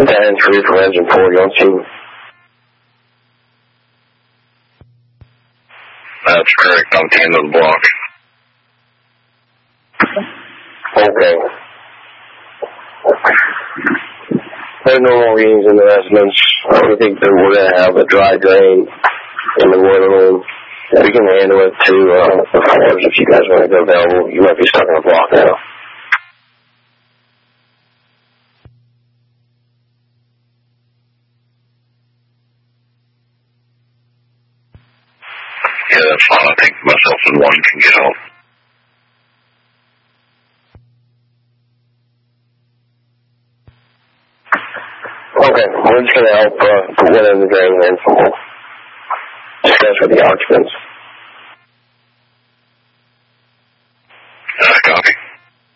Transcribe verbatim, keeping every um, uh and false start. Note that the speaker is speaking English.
ten three for engine four, you don't see. That's correct. I'm ten to the block. Okay. No normal readings in the residence. We think that we're going to have a dry drain in the water room. We can handle it to uh, the floors if you guys want to go available. You might be stuck in a block now. Yeah, that's fine. I think myself and one can get home. Okay, we're just going to help uh, put one in the drain and we'll discuss with the occupants.